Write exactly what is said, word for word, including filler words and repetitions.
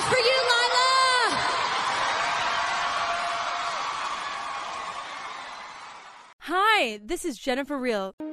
for you, Lila! Hi, this is Jennifer Real.